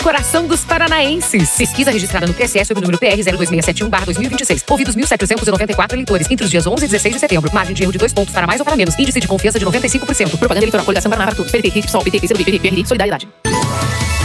Coração dos paranaenses. Pesquisa registrada no TSE sob o número PR 02671/2026. Ouvidos 1.794 eleitores entre os dias 11 e 16 de setembro. Margem de erro de 2 pontos para mais ou para menos. Índice de confiança de 95%. Propaganda eleitoral. Coligação Paraná para Todos. PT, PSOL, PT, PCdoB, PT, PRD, Solidariedade.